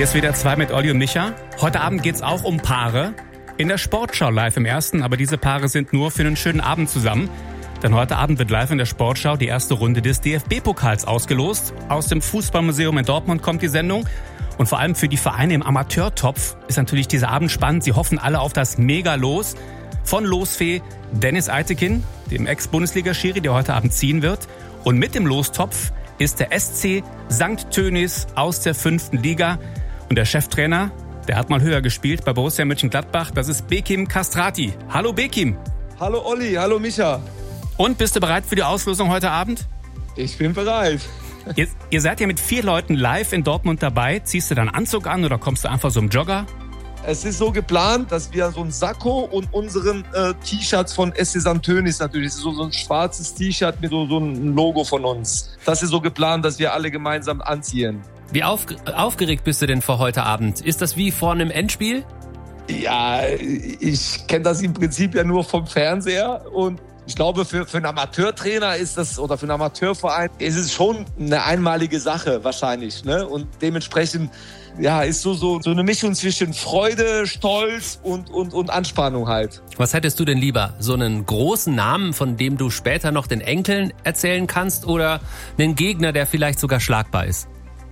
Hier ist WDR 2 mit Olli und Micha. Heute Abend geht's auch um Paare. In der Sportschau live im Ersten, aber diese Paare sind nur für einen schönen Abend zusammen. Denn heute Abend wird live in der Sportschau die erste Runde des DFB-Pokals ausgelost. Aus dem Fußballmuseum in Dortmund kommt die Sendung. Und vor allem für die Vereine im Amateurtopf ist natürlich dieser Abend spannend. Sie hoffen alle auf das Mega-Los von Losfee Dennis Eitekin, dem Ex-Bundesliga-Schiri, der heute Abend ziehen wird. Und mit dem Lostopf ist der SC St. Tönnies aus der 5. Liga. Und der Cheftrainer, der hat mal höher gespielt bei Borussia Mönchengladbach. Das ist Bekim Kastrati. Hallo Bekim. Hallo Olli, hallo Micha. Und bist du bereit für die Auslosung heute Abend? Ich bin bereit. Ihr seid ja mit 4 Leuten live in Dortmund dabei. Ziehst du dann Anzug an oder kommst du einfach so im Jogger? Es ist so geplant, dass wir so ein Sakko und unseren T-Shirts von SC St. Tönnies natürlich, das ist so ein schwarzes T-Shirt mit so einem Logo von uns. Das ist so geplant, dass wir alle gemeinsam anziehen. Wie aufgeregt bist du denn vor heute Abend? Ist das wie vor einem Endspiel? Ja, ich kenne das im Prinzip ja nur vom Fernseher und ich glaube, für einen Amateurtrainer ist das, oder für einen Amateurverein, ist es schon eine einmalige Sache wahrscheinlich, ne? Und dementsprechend, ja, ist so eine Mischung zwischen Freude, Stolz und Anspannung halt. Was hättest du denn lieber? So einen großen Namen, von dem du später noch den Enkeln erzählen kannst, oder einen Gegner, der vielleicht sogar schlagbar ist?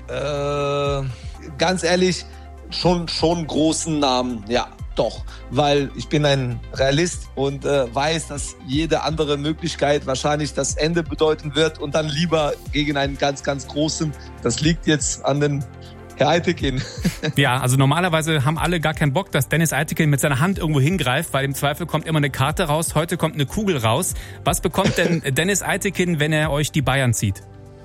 Ganz ehrlich, schon großen Namen, ja. Doch, weil ich bin ein Realist und weiß, dass jede andere Möglichkeit wahrscheinlich das Ende bedeuten wird und dann lieber gegen einen ganz, ganz großen. Das liegt jetzt an den Herr Eitekin. Ja, also normalerweise haben alle gar keinen Bock, dass Dennis Eitekin mit seiner Hand irgendwo hingreift, weil im Zweifel kommt immer eine Karte raus, heute kommt eine Kugel raus. Was bekommt denn Dennis Eitekin, wenn er euch die Bayern zieht?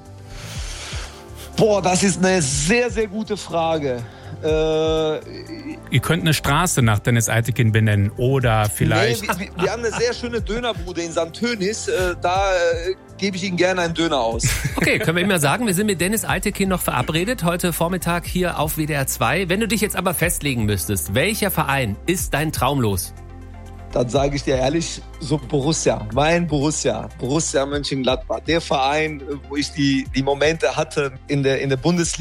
Boah, das ist eine sehr, sehr gute Frage. Ihr könnt eine Straße nach Dennis Eitekin benennen oder vielleicht... Nee, wir haben eine sehr schöne Dönerbude in St. Tönnies. Da gebe ich Ihnen gerne einen Döner aus. Okay, können wir immer sagen, wir sind mit Dennis Eitekin noch verabredet, heute Vormittag hier auf WDR 2. Wenn du dich jetzt aber festlegen müsstest, welcher Verein ist dein Traumlos? Dann sage ich dir ehrlich, so Borussia, mein Borussia Mönchengladbach. Der Verein, wo ich die Momente hatte in der Bundesliga.